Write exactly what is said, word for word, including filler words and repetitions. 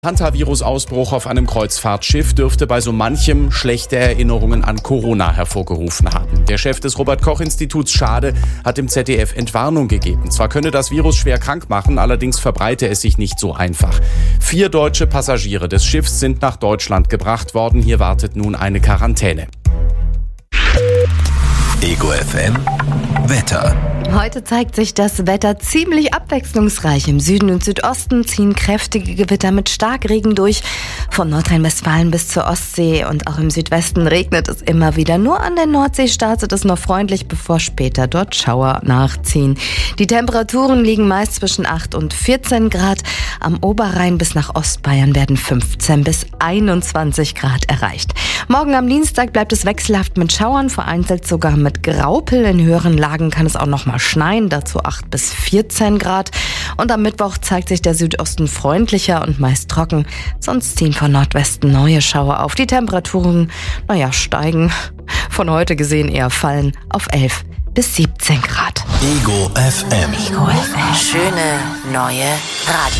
Hantavirus-Ausbruch auf einem Kreuzfahrtschiff dürfte bei so manchem schlechte Erinnerungen an Corona hervorgerufen haben. Der Chef des Robert-Koch-Instituts Schade hat im Z D F Entwarnung gegeben. Zwar könne das Virus schwer krank machen, allerdings verbreite es sich nicht so einfach. Vier deutsche Passagiere des Schiffs sind nach Deutschland gebracht worden. Hier wartet nun eine Quarantäne. Ego F M Wetter. Heute zeigt sich das Wetter ziemlich abwechslungsreich. Im Süden und Südosten ziehen kräftige Gewitter mit Starkregen durch. Von Nordrhein-Westfalen bis zur Ostsee und auch im Südwesten regnet es immer wieder. Nur an der Nordsee startet es noch freundlich, bevor später dort Schauer nachziehen. Die Temperaturen liegen meist zwischen acht und vierzehn Grad. Am Oberrhein bis nach Ostbayern werden fünfzehn bis einundzwanzig Grad erreicht. Morgen am Dienstag bleibt es wechselhaft mit Schauern, vereinzelt sogar mit Graupel. In höheren Lagen kann es auch noch mal schneien, dazu acht bis vierzehn Grad. Und am Mittwoch zeigt sich der Südosten freundlicher und meist trocken. Sonst ziehen von Nordwesten neue Schauer auf. Die Temperaturen, naja, steigen. Von heute gesehen eher fallen auf elf bis siebzehn Grad. Ego F M. Ego F M. Schöne neue Radio.